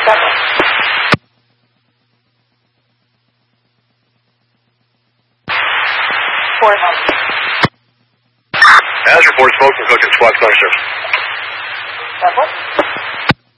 As reported, smoke from Cook and Squad Center Service.